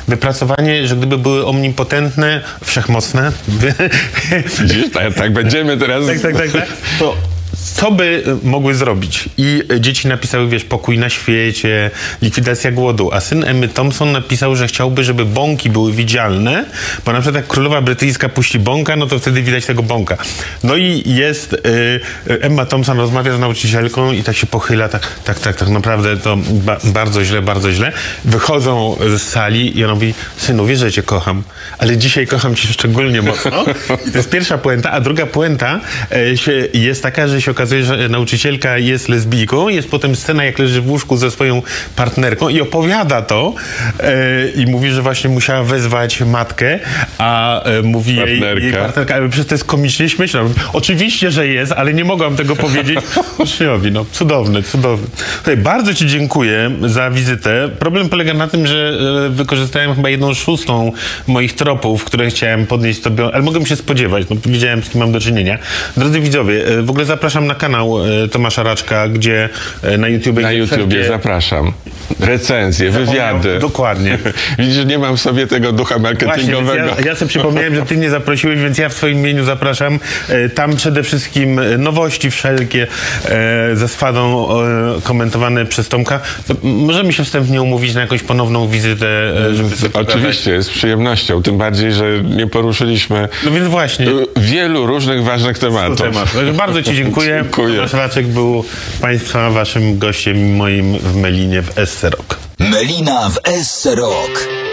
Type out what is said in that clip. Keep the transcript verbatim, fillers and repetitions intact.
wypracowanie, że gdyby były omnipotentne, wszechmocne, Widzisz, tak, tak będziemy teraz... tak, tak, tak, tak, to co by mogły zrobić? I dzieci napisały, wiesz, pokój na świecie, likwidacja głodu, a syn Emmy Thompson napisał, że chciałby, żeby bąki były widzialne, bo na przykład jak królowa brytyjska puści bąka, no to wtedy widać tego bąka. No i jest, y, Emma Thompson rozmawia z nauczycielką i tak się pochyla, tak, tak, tak, tak naprawdę to ba bardzo źle, bardzo źle. Wychodzą z sali i ona mówi, synu, wiesz, że cię kocham, ale dzisiaj kocham cię szczególnie mocno. I to jest pierwsza puenta, a druga puenta y, się, jest taka, że się okazuje, że nauczycielka jest lesbijką, jest potem scena, jak leży w łóżku ze swoją partnerką i opowiada to e, i mówi, że właśnie musiała wezwać matkę, a e, mówi jej, jej partnerka, ale przecież to jest komicznie śmieszne. Oczywiście, że jest, ale nie mogłam tego powiedzieć uczniowi. No, cudowne, cudowne. Tutaj bardzo ci dziękuję za wizytę. Problem polega na tym, że e, wykorzystałem chyba jedną szóstą moich tropów, które chciałem podnieść tobie, ale mogłem się spodziewać, no, wiedziałem, z kim mam do czynienia. Drodzy widzowie, e, w ogóle zapraszam na kanał e, Tomasza Raczka, gdzie e, na YouTubie... Na YouTubie wszelkie... zapraszam. Recenzje, wywiady. Dokładnie. Widzisz, nie mam w sobie tego ducha marketingowego. Właśnie, ja, ja sobie przypomniałem, że ty mnie zaprosiłeś, więc ja w swoim imieniu zapraszam. E, tam przede wszystkim nowości wszelkie e, ze swadą e, komentowane przez Tomka. To możemy się wstępnie umówić na jakąś ponowną wizytę, e, żeby sobie Oczywiście, z przyjemnością. Tym bardziej, że nie poruszyliśmy no więc właśnie. wielu różnych ważnych tematów. Temat. Bardzo ci dziękuję. Dziękuję. Tomasz Raczek był Państwa waszym gościem moim w Melinie w Esse Rock. Melina w Esse Rock.